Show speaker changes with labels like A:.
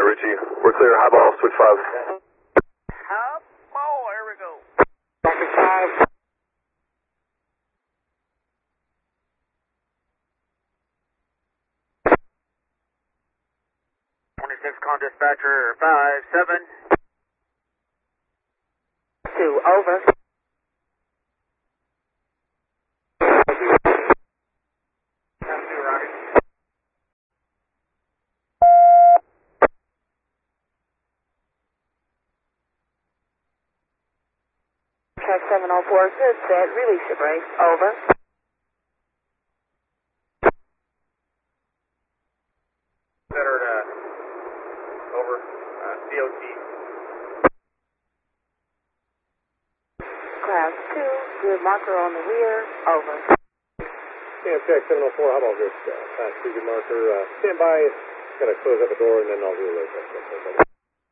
A: Richie. We're clear, high ball, switch 5.
B: High ball, here we go.
C: Copy 5.
B: 26 con dispatcher 5-7.
C: 2, over. Track 704, good set, release your brakes, over.
B: Centered over COT.
C: Class 2, good marker on the rear, over.
D: Check 704, how about this? Class 2, good marker. Stand by. Gotta close up the door and then I'll do a load.